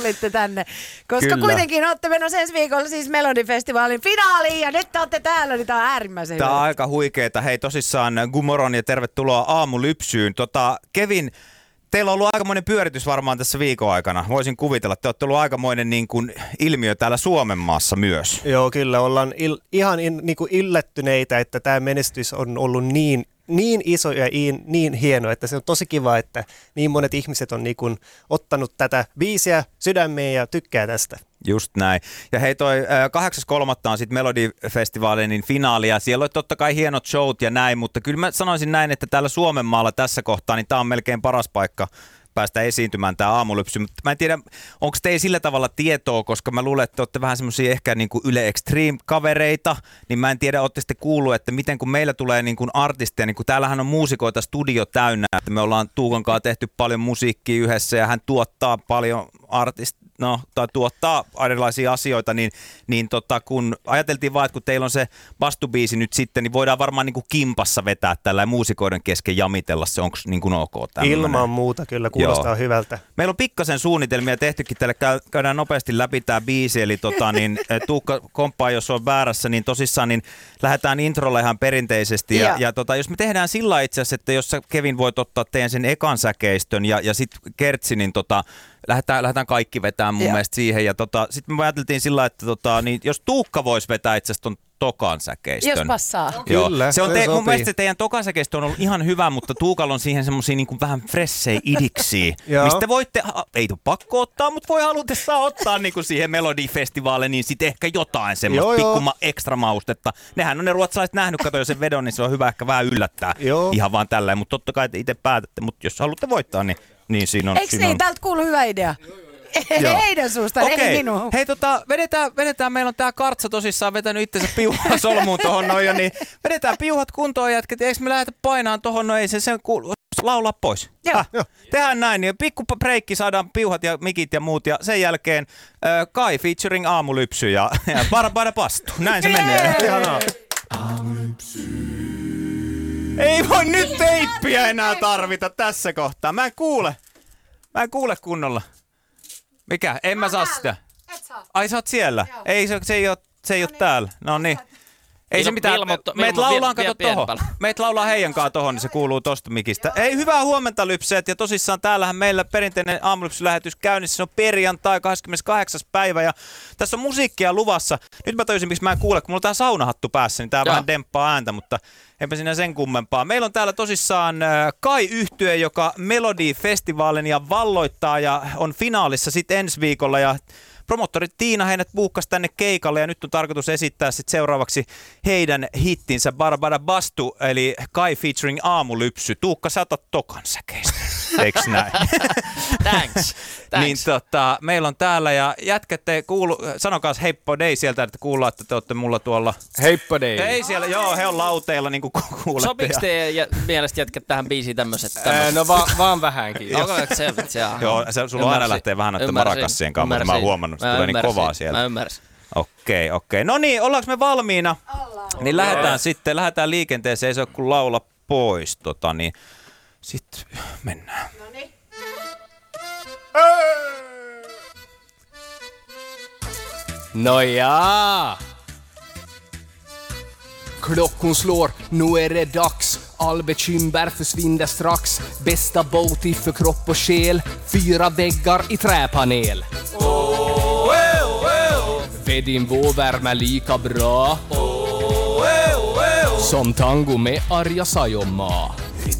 tulitte tänne. Koska Kyllä. kuitenkin olette menossa ensi viikolla siis Melodifestivaalin finaaliin ja nyt olette täällä, niin tää on äärimmäisen Tää on hyvä. aika huikeeta. Hei tosissaan, Gumoron ja tervetuloa Aamulypsyyn. Kevin, teillä on ollut aikamoinen pyöritys varmaan tässä viikon aikana. Voisin kuvitella, että olette ollut aikamoinen niin kuin ilmiö täällä Suomen maassa myös. Joo, kyllä ollaan ihan niinku yllättyneitä, että tämä menestys on ollut niin iso ja niin hieno, että se on tosi kiva, että niin monet ihmiset on niinku ottanut tätä biisiä sydämeen ja tykkää tästä. Just näin. Ja hei, toi 8.3. on sitten Melodifestivaalin finaali ja siellä on totta kai hienot showt ja näin, mutta kyllä mä sanoisin näin, että täällä Suomen maalla tässä kohtaa, niin tää on melkein paras paikka päästä esiintymään tää Aamulypsy. Mutta mä en tiedä, onko teillä sillä tavalla tietoa, koska mä luulen, että te olette vähän semmosia ehkä niin kuin Yle Extreme-kavereita, niin mä en tiedä, ootte sitten kuullut, että miten kun meillä tulee niin kuin artisteja, niin kun täällähän on muusikoita studio täynnä, että me ollaan Tuukan kanssa tehty paljon musiikkia yhdessä ja hän tuottaa paljon tai tuottaa erilaisia asioita, niin kun ajateltiin vaan, että kun teillä on se vastubiisi nyt sitten, niin voidaan varmaan niin kuin kimpassa vetää tällä muusikoiden kesken jamitella se, onko niin kuin ok tämmöinen? Ilman muuta kyllä, kuulostaa hyvältä. Meillä on pikkasen suunnitelmia tehtykin, tälle käydään nopeasti läpi tämä biisi, eli Tuukka komppaa, jos on väärässä, niin tosissaan niin lähdetään introlle ihan perinteisesti, ja jos me tehdään sillä itse asiassa, että jos sä Kevin voit ottaa teidän sen ekan säkeistön, ja sitten Kertsi, niin lähdetään kaikki vetää mun mielestä siihen, ja sitten me ajateltiin sillä, että niin jos Tuukka voisi vetää itse asiassa ton tokan säkeistön. Jos passaa. Joo. Kyllä, se on se mun sopii. mielestä teidän tokan säkeistö on ollut ihan hyvä, mutta Tuukalla on siihen semmosia niin kuin vähän fressejä idiksiä, mistä voitte, ei ole pakko ottaa, mutta voi halutessaan ottaa niin kuin siihen Melodifestivaaliin, niin sitten ehkä jotain semmoista pikkuma ekstra maustetta. Nehän on ne ruotsalaiset nähnyt, kato jo sen vedon, niin se on hyvä ehkä vähän yllättää ihan vaan tälleen, mutta totta kai te itse päätätte, mutta jos haluatte voittaa, niin siinä on. Eikö niin? Täältä kuuluu hyvä idea. Heidän suusta, ei minun. Hei, vedetään, meillä on tää Kartsa tosissaan vetänyt itsensä piuhaa solmuun tohon noin, niin vedetään piuhat kuntoon jätket, eikö me lähdetä painaan tohon noin, ei se kuuluu, laulaa pois. Tehdään näin, niin pikku breikki, saadaan piuhat ja mikit ja muut, ja sen jälkeen Kai featuring Aamulypsy ja Barbara Pastu, näin se menee. Ihanaa. Ei voi nyt teippiä enää tarvita tässä kohtaa, mä en kuule kunnolla. Mikä? En mä saa sitä. Et saa. Ai sä oot siellä? Joo. Ei, se ei ole täällä. No niin. Ei se mitään. Meitä laulaa, kato tohon. Meitä laulaa heidän kanssa tohon, niin se kuuluu tosta mikistä. Ei, hyvää huomenta Lypseet. Ja tosissaan täällähän meillä perinteinen Aamulypsy-lähetys käynnissä. Se on perjantai 28. päivä ja tässä on musiikkia luvassa. Nyt mä tajusin, miksi mä en kuule, kun mulla on tää saunahattu päässä, niin tää vähän demppaa ääntä, mutta enpä siinä sen kummempaa. Meillä on täällä tosissaan Kai-yhtye, joka Melodifestivaalin ja valloittaa ja on finaalissa sitten ensi viikolla ja promottorit Tiina heidät buukkasi tänne keikalle ja nyt on tarkoitus esittää sitten seuraavaksi heidän hittinsä Barbara Bastu, eli Kai featuring Aamulypsy. Tuukka, sä otat tokan säkeistä, eiks näin? Thanks. Niin meillä on täällä ja jätkät te sanokaas heippo dei sieltä, että kuullaan, että te olette mulla tuolla. Heippo dei. Ei siellä, joo, he on lauteilla niin kuin kuulette. Sopiks teidän mielestä jätkät tähän biisiin tämmöset? No vaan vähänkin. Joo, sulla aina lähtee vähän noiden marakassien kanssa, mutta mä oon huomannut, että tulee niin kovaa siellä. Mä ymmärsin. Okei. No niin, ollaanko me valmiina? Niin lähdetään liikenteeseen, ei se ole kun laula pois. Niin sitten mennään. Noniin. No ja! Klockan slår, nu är det dags. All bekymmer försvinner strax. Bästa boaty för kropp och själ. 4 väggar i träpanel. Vedin värme lika bra som tango med Arja Saijonmaa.